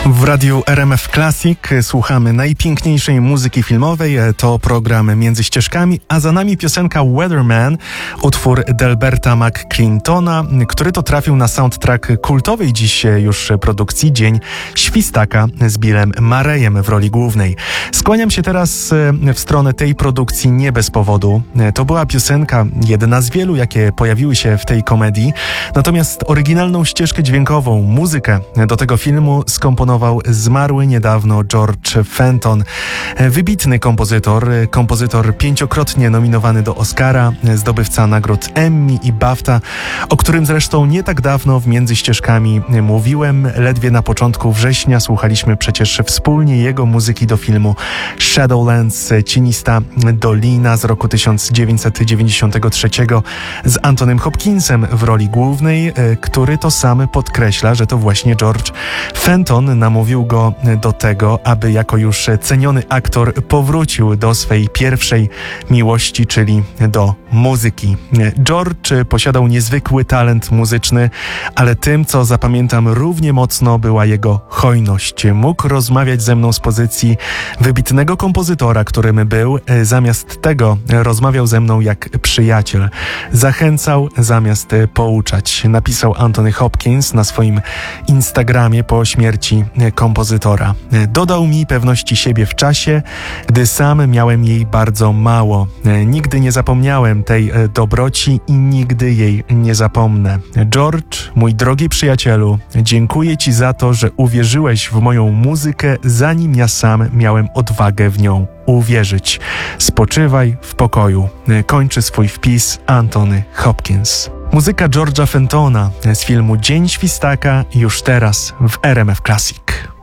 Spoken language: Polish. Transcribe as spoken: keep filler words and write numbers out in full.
W radiu R M F Classic słuchamy najpiękniejszej muzyki filmowej. To program Między Ścieżkami, a za nami piosenka Weatherman, utwór Delberta McClintona, który to trafił na soundtrack kultowej dziś już produkcji Dzień Świstaka z Billem Murrayem w roli głównej. Skłaniam się teraz w stronę tej produkcji nie bez powodu. To była piosenka, jedna z wielu, jakie pojawiły się w tej komedii. Natomiast oryginalną ścieżkę dźwiękową, muzykę do tego filmu skomponował zmarły niedawno George Fenton. Wybitny kompozytor, kompozytor pięciokrotnie nominowany do Oscara, zdobywca nagród Emmy i BAFTA, o którym zresztą nie tak dawno w Między Ścieżkami mówiłem. Ledwie na początku września słuchaliśmy przecież wspólnie jego muzyki do filmu Shadowlands, Cienista Dolina z roku tysiąc dziewięćset dziewięćdziesiątego trzeciego z Antonym Hopkinsem w roli głównej, który to sam podkreśla, że to właśnie George Fenton namówił go do tego, aby jako już ceniony aktor powrócił do swej pierwszej miłości, czyli do muzyki. George posiadał niezwykły talent muzyczny, ale tym, co zapamiętam równie mocno, była jego hojność. Mógł rozmawiać ze mną z pozycji wybitnego kompozytora, którym był. Zamiast tego rozmawiał ze mną jak przyjaciel. Zachęcał zamiast pouczać. Napisał Anthony Hopkins na swoim Instagramie po śmierci kompozytora. Dodał mi pewności siebie w czasie, gdy sam miałem jej bardzo mało. Nigdy nie zapomniałem tej dobroci i nigdy jej nie zapomnę. George, mój drogi przyjacielu, dziękuję Ci za to, że uwierzyłeś w moją muzykę, zanim ja sam miałem odwagę w nią uwierzyć. Spoczywaj w pokoju. Kończy swój wpis Anthony Hopkins. Muzyka George'a Fentona z filmu Dzień Świstaka już teraz w R M F Classic.